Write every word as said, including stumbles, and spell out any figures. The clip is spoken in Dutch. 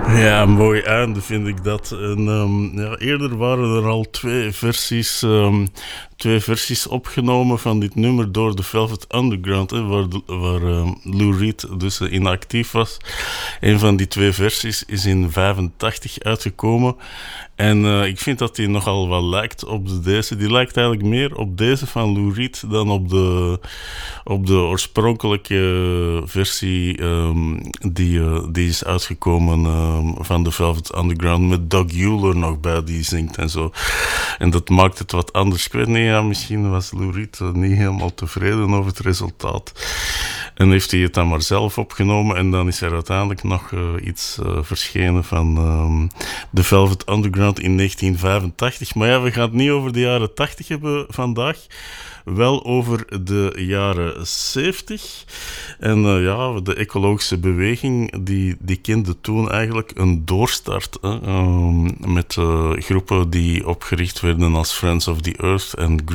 Ja, een mooi einde vind ik dat. En, ehm, ja, eerder waren er al twee versies, ehm, twee versies opgenomen van dit nummer door de Velvet Underground, hè, waar, de- waar ehm, Lou Reed dus eh, inactief was. Een van die twee versies is in vijfentachtig uitgekomen. En eh, ik vind dat die nogal wel lijkt op de deze. Die lijkt eigenlijk meer op deze van Lou Reed dan op de, op de oorspronkelijke versie ehm, die, eh, die is uitgekomen ehm, van de Velvet Underground met Doug Euler nog bij die zingt en zo. En dat maakt het wat anders. Ik weet niet, ja, misschien was Lou Reed eh, niet helemaal tevreden over het resultaat. En heeft hij het dan maar zelf opgenomen. En dan is er uiteindelijk nog eh, iets eh, verschenen van ehm, de Velvet Underground in negentien vijfentachtig. Maar ja, we gaan het niet over de jaren tachtig hebben vandaag. Wel over de jaren zeventig. En eh, ja, de ecologische beweging die, die kende toen eigenlijk een doorstart. Hè, ehm, met eh, groepen die opgericht werden als Friends of the Earth en